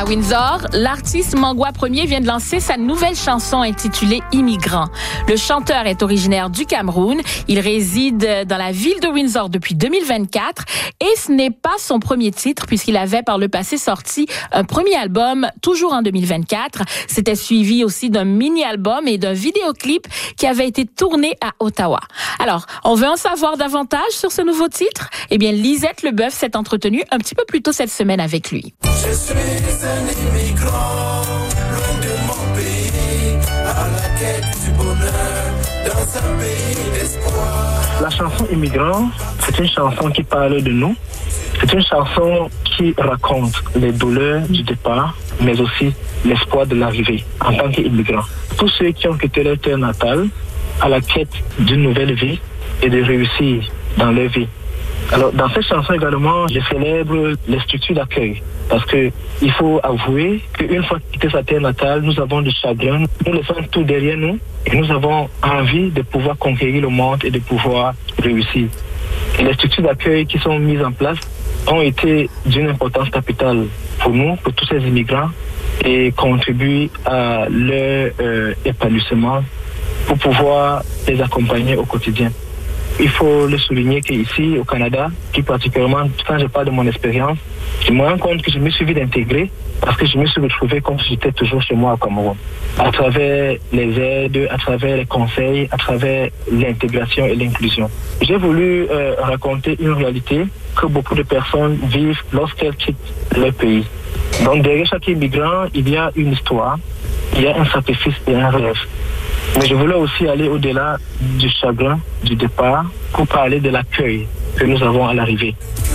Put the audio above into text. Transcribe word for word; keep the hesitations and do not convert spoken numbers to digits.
Windsor, l'artiste Mangwa Premier vient de lancer sa nouvelle chanson intitulée Immigrant. Le chanteur est originaire du Cameroun. Il réside dans la ville de Windsor depuis deux mille vingt-quatre et ce n'est pas son premier titre puisqu'il avait par le passé sorti un premier album toujours en deux mille vingt-quatre. C'était suivi aussi d'un mini-album et d'un vidéoclip qui avait été tourné à Ottawa. Alors, on veut en savoir davantage sur ce nouveau titre? Eh bien, Lisette Leboeuf s'est entretenue un petit peu plus tôt cette semaine avec lui. Je suis un immigrant, loin de mon pays, à la quête du bonheur, dans un pays d'espoir. La chanson Immigrant, c'est une chanson qui parle de nous. C'est une chanson qui raconte les douleurs du départ, mais aussi l'espoir de l'arrivée en tant qu'immigrant. Tous ceux qui ont quitté leur terre natale à la quête d'une nouvelle vie et de réussir dans leur vie. Alors, dans cette chanson également, je célèbre les structures d'accueil. Parce que il faut avouer qu'une fois quitté sa terre natale, nous avons du chagrin, nous laissons tout derrière nous et nous avons envie de pouvoir conquérir le monde et de pouvoir réussir. Et les structures d'accueil qui sont mises en place ont été d'une importance capitale pour nous, pour tous ces immigrants, et contribuent à leur euh, épanouissement pour pouvoir les accompagner au quotidien. Il faut le souligner qu'ici, au Canada, plus particulièrement, quand je parle de mon expérience, je me rends compte que je me suis vite intégré parce que je me suis retrouvé comme si j'étais toujours chez moi au Cameroun. À travers les aides, à travers les conseils, à travers l'intégration et l'inclusion. J'ai voulu euh, raconter une réalité que beaucoup de personnes vivent lorsqu'elles quittent leur pays. Donc derrière chaque immigrant, il y a une histoire, il y a un sacrifice et un rêve. Mais je voulais aussi aller au-delà du chagrin, du départ, pour parler de l'accueil que nous avons à l'arrivée.